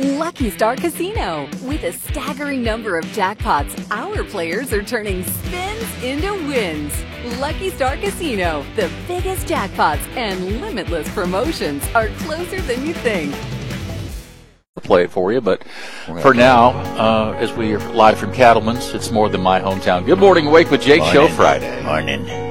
Lucky Star Casino. With a staggering number of jackpots, our players are turning spins into wins. Lucky Star Casino, the biggest jackpots and limitless promotions are closer than you think. Play it for you, but for now, as we are live from Cattleman's, it's More Than My Hometown. Good morning, Wake with Jake Show Friday. Morning.